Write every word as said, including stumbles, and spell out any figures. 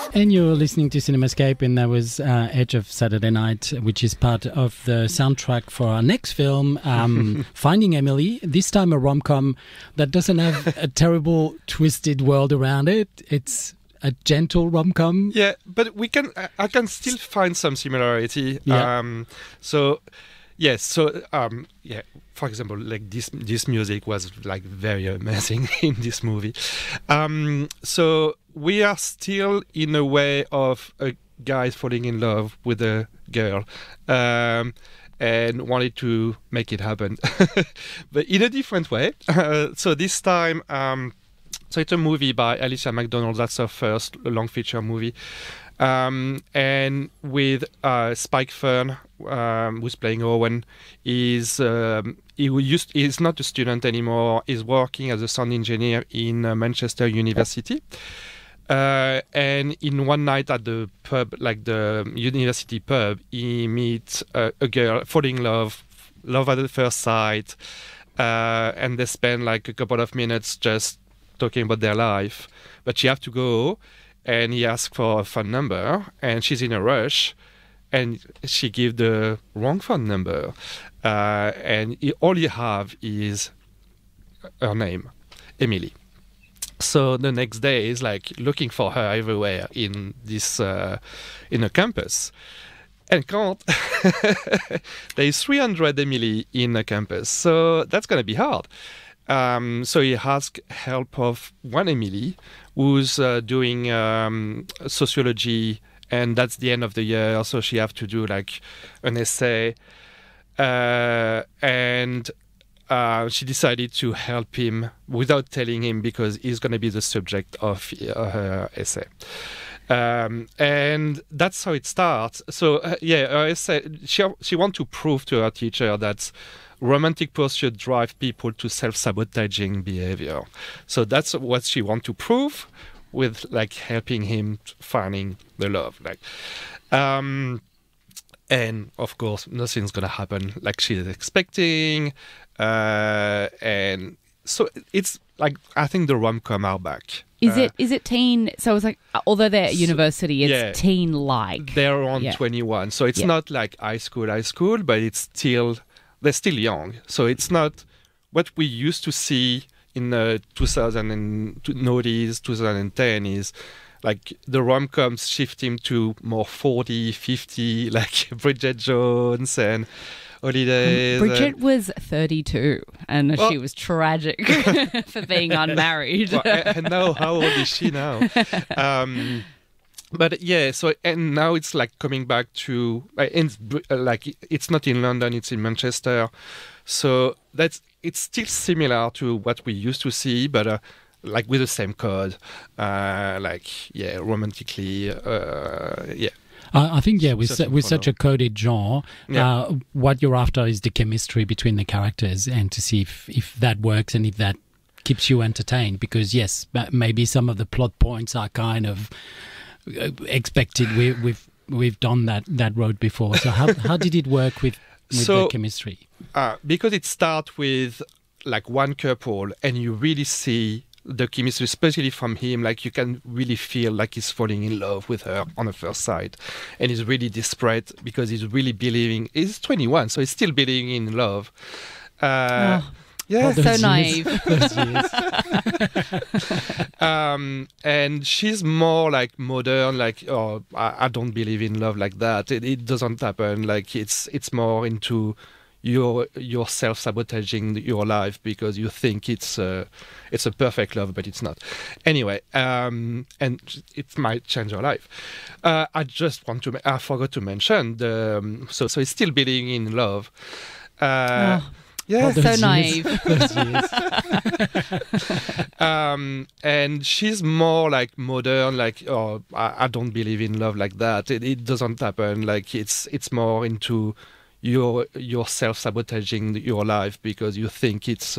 And you're listening to Cinemascape, and that was uh, Edge of Saturday Night, which is part of the soundtrack for our next film, um, Finding Emily. This time a rom-com that doesn't have a terrible twisted world around it. It's a gentle rom-com. Yeah, but we can. I can still find some similarity. Yeah. Um, so, yes. So, um, yeah. For example, like this, this music was like very amazing in this movie. Um, so we are still in a way of a guy falling in love with a girl, um, and wanted to make it happen, but in a different way. Uh, so this time, um, so it's a movie by Alicia McDonald. That's her first long feature movie. Um, and with uh, Spike Fern, um, who's playing Owen, is um, he used he's not a student anymore. He's working as a sound engineer in uh, Manchester University. Uh, and in one night at the pub, like the university pub, he meets uh, a girl, falling in love, love at the first sight, uh, and they spend like a couple of minutes just talking about their life. But she has to go. And he asks for a phone number, and she's in a rush, and she gives the wrong phone number. Uh, and he, all you have is her name, Emily. So the next day is like looking for her everywhere in this uh, in a campus, and can't. There is three hundred Emily in a campus, so that's gonna be hard. Um, so he asked help of one Emily, who's uh, doing um, sociology, and that's the end of the year, so she have to do like an essay, uh, and uh, she decided to help him without telling him because he's going to be the subject of uh, her essay. Um, and that's how it starts. So uh, yeah, her essay, she she wants to prove to her teacher that romantic pursuit drive people to self-sabotaging behavior. So that's what she wants to prove with like helping him finding the love. Like, um, and of course, nothing's gonna happen like she's expecting. Uh, and so it's like I think the rom-com are back. Is uh, it is it teen? So it's like, although they're at so, university, it's yeah, teen-like. They're around yeah. twenty-one, so it's yeah. not like high school, high school, but it's still. They're still young, so it's not what we used to see in the two thousand noughties, twenty ten is like the rom-coms shifting to more forty, fifty, like Bridget Jones and Holidays. Um, Bridget and, was thirty-two, and well, she was tragic for being unmarried. Well, and now, how old is she now? Um, But yeah, so and now it's like coming back to and like it's not in London, it's in Manchester, so that's it's still similar to what we used to see, but uh, like with the same code, uh, like yeah, romantically, uh, yeah. I I think, yeah, with, su- with such a coded genre, yeah. uh, what you're after is the chemistry between the characters and to see if, if that works and if that keeps you entertained. Because yes, maybe some of the plot points are kind of expected. We, we've we've done that, that road before. So how how did it work with, with so, the chemistry? Uh, because it starts with like one couple, and you really see the chemistry, especially from him. Like you can really feel like he's falling in love with her on the first sight, and he's really desperate because he's really believing. He's twenty-one, so he's still believing in love. Uh, oh. Yeah, so naive. um, and she's more like modern, like oh, I, I don't believe in love like that. It, it doesn't happen. Like it's it's more into your your self-sabotaging your life because you think it's a it's a perfect love, but it's not. Anyway, um, and it might change your life. Uh, I just want to. I forgot to mention the um, so so he's still believing in love. Uh, oh. Yeah, so naive. um, and she's more like modern, like oh, I, I don't believe in love like that. It, it doesn't happen. Like it's it's more into your your self sabotaging your life because you think it's